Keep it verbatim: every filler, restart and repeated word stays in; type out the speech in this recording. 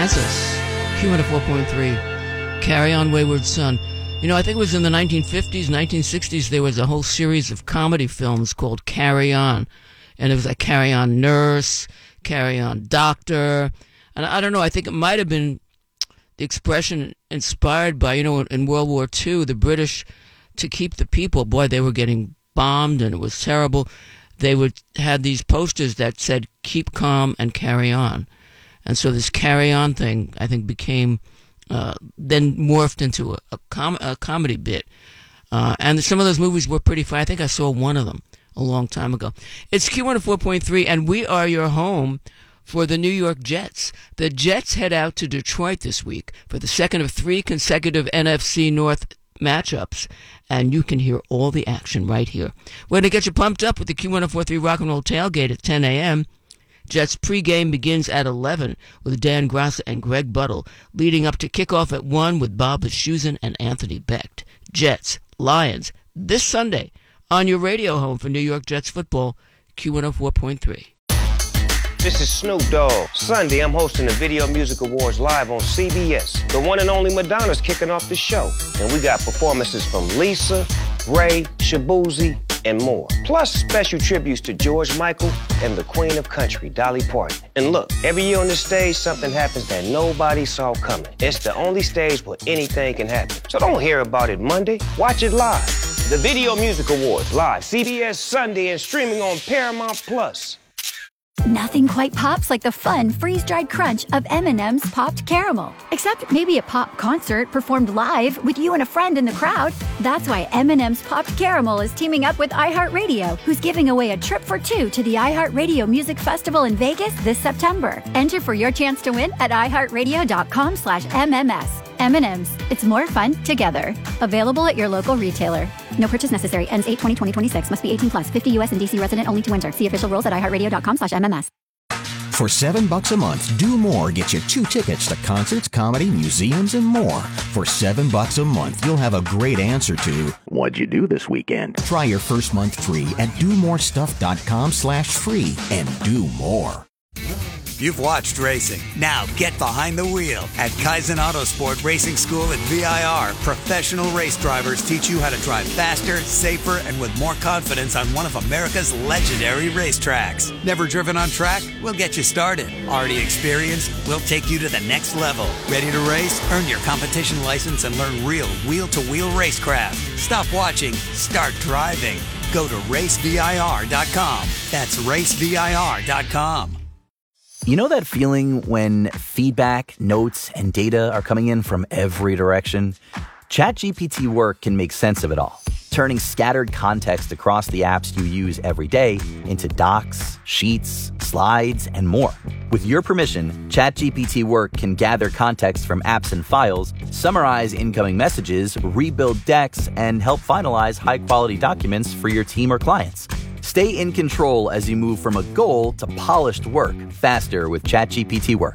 Kansas, Q one oh four point three, Carry On Wayward Son. You know, I think it was in the nineteen fifties, nineteen sixties, there was a whole series of comedy films called Carry On. And it was like Carry On Nurse, Carry On Doctor. And I don't know, I think it might have been the expression inspired by, you know, in World War Two, the British, to keep the people, boy, they were getting bombed and it was terrible. They would had these posters that said, keep calm and carry on. And so this Carry On thing, I think, became, uh, then morphed into a, a, com- a comedy bit. Uh, and some of those movies were pretty funny. I think I saw one of them a long time ago. It's Q one oh four point three, and we are your home for the New York Jets. The Jets head out to Detroit this week for the second of three consecutive N F C North matchups, and you can hear all the action right here. We're going to get you pumped up with the Q one oh four point three Rock and Roll Tailgate at ten a.m. Jets pregame begins at eleven with Dan Grassa and Greg Buttle, leading up to kickoff at one with Bob Wischusen and Anthony Becht. Jets, Lions, this Sunday on your radio home for New York Jets football, Q one oh four point three. This is Snoop Dogg. Sunday, I'm hosting the Video Music Awards live on C B S. The one and only Madonna's kicking off the show. And we got performances from Lisa, Ray, Shabuzi, and more. Plus special tributes to George Michael and the Queen of Country, Dolly Parton. And look, every year on the stage, something happens that nobody saw coming. It's the only stage where anything can happen. So don't hear about it Monday. Watch it live. The Video Music Awards live, C B S Sunday, and streaming on Paramount Plus. Nothing quite pops like the fun freeze-dried crunch of M and M's Popped Caramel. Except maybe a pop concert performed live with you and a friend in the crowd. That's why M and M's Popped Caramel is teaming up with iHeartRadio, who's giving away a trip for two to the iHeartRadio Music Festival in Vegas this September. Enter for your chance to win at iHeartRadio.com slash MMS. M and M's. It's more fun together. Available at your local retailer. No purchase necessary. Ends eight twenty twenty twenty-six. Must be eighteen plus. fifty U S and D C resident only to enter. See official rules at iHeartRadio.com slash MMS. For seven bucks a month, Do More gets you two tickets to concerts, comedy, museums, and more. For seven bucks a month, you'll have a great answer to what'd you do this weekend? Try your first month free at domorestuff.com slash free and do more. You've watched racing. Now get behind the wheel. At Kaizen Autosport Racing School at V I R, professional race drivers teach you how to drive faster, safer, and with more confidence on one of America's legendary racetracks. Never driven on track? We'll get you started. Already experienced? We'll take you to the next level. Ready to race? Earn your competition license and learn real wheel-to-wheel racecraft. Stop watching. Start driving. Go to race V I R dot com. That's race V I R dot com. You know that feeling when feedback, notes, and data are coming in from every direction? ChatGPT Work can make sense of it all, turning scattered context across the apps you use every day into docs, sheets, slides, and more. With your permission, ChatGPT Work can gather context from apps and files, summarize incoming messages, rebuild decks, and help finalize high-quality documents for your team or clients. Stay in control as you move from a goal to polished work faster with ChatGPT Work.